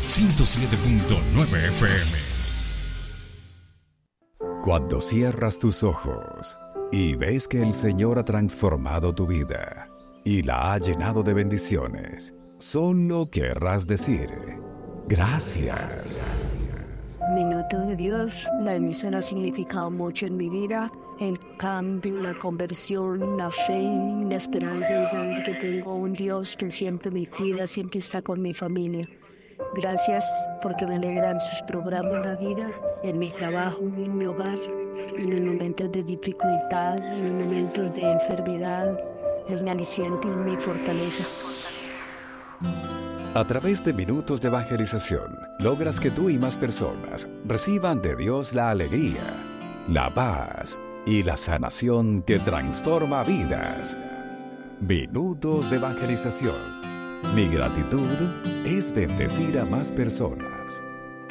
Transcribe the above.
107.9 FM. Cuando cierras tus ojos y ves que el Señor ha transformado tu vida y la ha llenado de bendiciones, solo querrás decir gracias. Minuto de Dios, la emisión ha significado mucho en mi vida. El cambio, la conversión, la fe, la esperanza de saber que tengo un Dios que siempre me cuida, siempre está con mi familia. Gracias porque me alegran sus programas la vida, en mi trabajo, en mi hogar, en los momentos de dificultad, en los momentos de enfermedad. Es mi aliciente y mi fortaleza. A través de minutos de evangelización, logras que tú y más personas reciban de Dios la alegría, la paz y la sanación que transforma vidas. Minutos de evangelización. Mi gratitud es bendecir a más personas.